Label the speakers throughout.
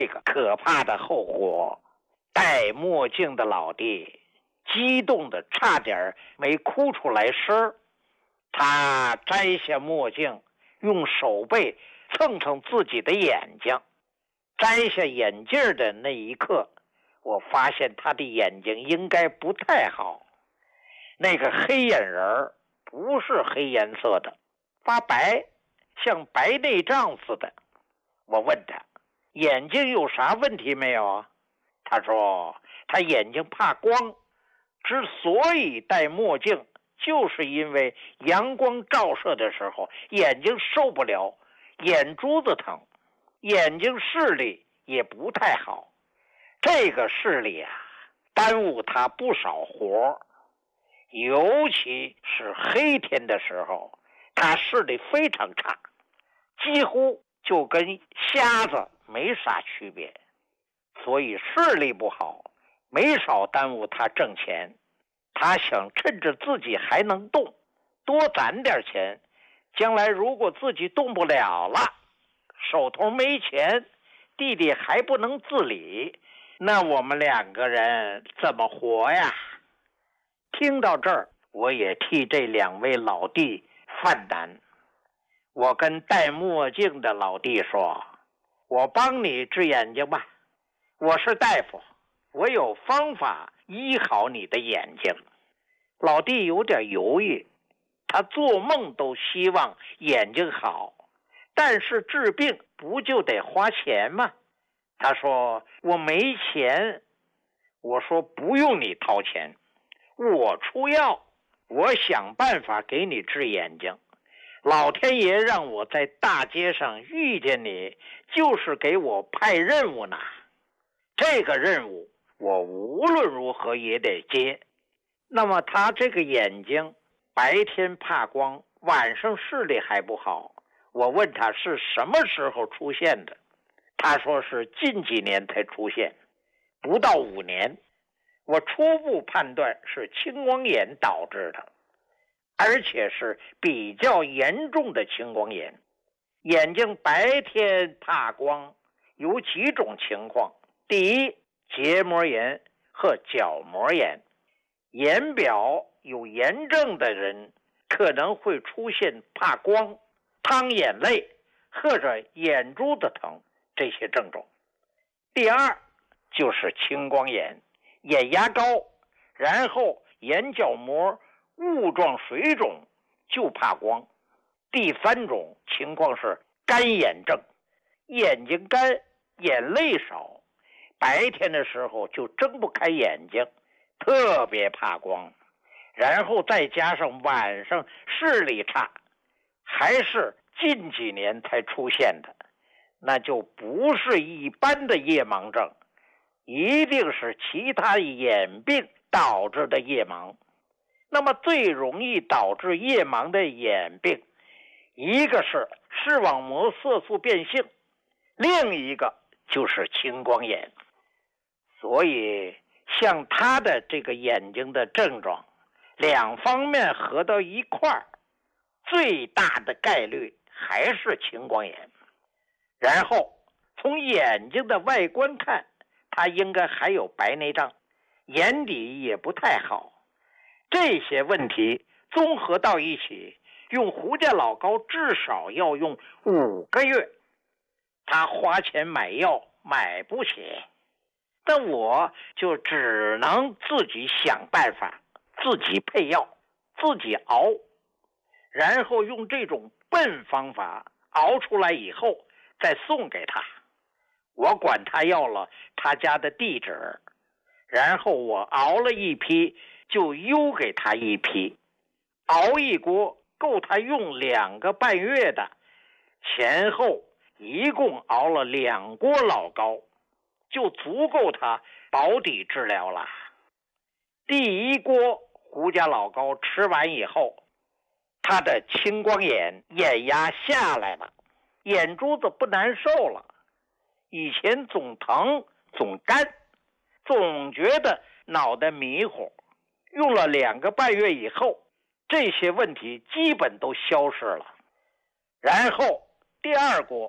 Speaker 1: 这个可怕的后果，戴墨镜的老弟激动的差点没哭出来声。他摘下墨镜，用手背蹭蹭自己的眼睛。摘下眼镜的那一刻，我发现他的眼睛应该不太好。那个黑眼仁不是黑颜色的，发白，像白内障似的。我问他眼睛有啥问题没有啊？他说他眼睛怕光，之所以戴墨镜，就是因为阳光照射的时候眼睛受不了，眼珠子疼，眼睛视力也不太好。这个视力啊，耽误他不少活，尤其是黑天的时候，他视力非常差，几乎就跟瞎子没啥区别。所以视力不好没少耽误他挣钱。他想趁着自己还能动，多攒点钱，将来如果自己动不了了，手头没钱，弟弟还不能自理，那我们两个人怎么活呀？听到这儿，我也替这两位老弟犯难。我跟戴墨镜的老弟说，我帮你治眼睛吧，我是大夫，我有方法医好你的眼睛。老弟有点犹豫，他做梦都希望眼睛好，但是治病不就得花钱吗？他说我没钱。我说不用你掏钱，我出药，我想办法给你治眼睛。老天爷让我在大街上遇见你，就是给我派任务呢。这个任务我无论如何也得接。那么他这个眼睛白天怕光，晚上视力还不好，我问他是什么时候出现的，他说是近几年才出现，不到5年。我初步判断是青光眼导致的，而且是比较严重的青光眼。眼睛白天怕光有几种情况，第一，结膜炎和角膜炎。眼表有炎症的人可能会出现怕光、淌眼泪或者眼珠子疼这些症状。第二就是青光眼，眼压高，然后眼角膜雾状水肿，就怕光。第三种情况是干眼症，眼睛干，眼泪少，白天的时候就睁不开眼睛，特别怕光，然后再加上晚上视力差，还是近几年才出现的，那就不是一般的夜盲症，一定是其他眼病导致的夜盲。那么最容易导致夜盲的眼病，一个是视网膜色素变性，另一个就是青光眼。所以像他的这个眼睛的症状，两方面合到一块儿，最大的概率还是青光眼。然后从眼睛的外观看，他应该还有白内障，眼底也不太好。这些问题综合到一起，用胡家老膏至少要用5个月。他花钱买药买不起，那我就只能自己想办法，自己配药，自己熬，然后用这种笨方法熬出来以后再送给他。我管他要了他家的地址，然后我熬了一批就邮给他一批，熬一锅够他用2个半月的，前后一共熬了2锅老膏，就足够他保底治疗了。第一锅胡家老膏吃完以后，他的青光眼眼压下来了，眼珠子不难受了，以前总疼总干，总觉得脑袋迷糊，用了2个半月以后，这些问题基本都消失了。然后第二锅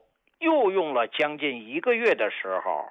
Speaker 1: 又用了将近1个月的时候，